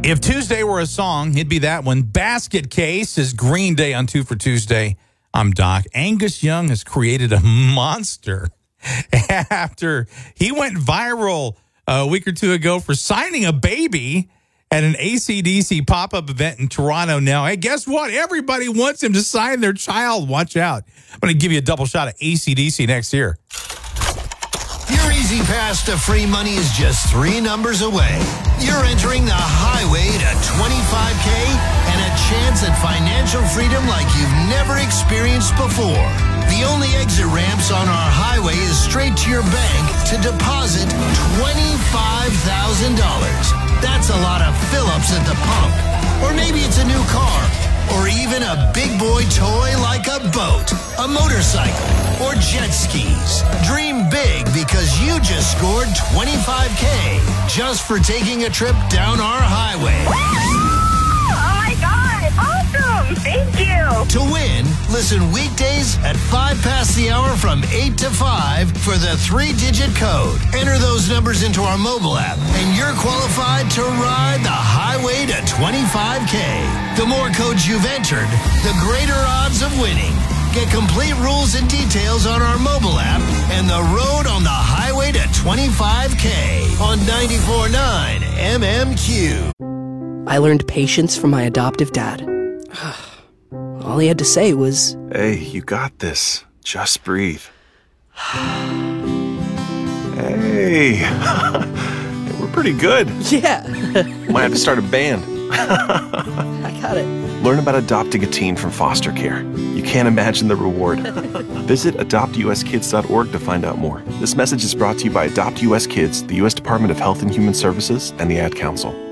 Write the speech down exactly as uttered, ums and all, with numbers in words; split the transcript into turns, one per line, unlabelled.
If Tuesday were a song, it'd be that one. Basket Case is Green Day on Two for Tuesday. I'm Doc. Angus Young has created a monster after he went viral a week or two ago for signing a baby at an A C D C pop-up event in Toronto. Now, hey, guess what? Everybody wants him to sign their child. Watch out. I'm going to give you a double shot of A C D C next year.
Your easy pass to free money is just three numbers away. You're entering the highway to twenty-five K and a chance at financial freedom like you've never experienced before. The only exit ramps on our highway is straight to your bank to deposit twenty-five thousand dollars. That's a lot of fill-ups at the pump. Or maybe it's a new car. Or even a big boy toy like a boat, a motorcycle, or jet skis. Dream big because you just scored twenty-five K just for taking a trip down our highway.
Oh my God, awesome, thank you.
To win, listen weekdays at five past the hour from eight to five for the three-digit code. Enter those numbers into our mobile app and you're qualified to ride the highway to twenty-five K. The more codes you've entered, the greater odds of winning. Get complete rules and details on our mobile app and the road on the highway to twenty-five K on ninety-four point nine M M Q.
I learned patience from my adoptive dad. All he had to say was,
"Hey, you got this. Just breathe." Hey, we're pretty good.
yeah,
Might have to start a band.
I got it.
Learn about adopting a teen from foster care. You can't imagine the reward. Visit adopt u s kids dot org to find out more. This message is brought to you by Adopt U S Kids, the U S Department of Health and Human Services, and the Ad Council.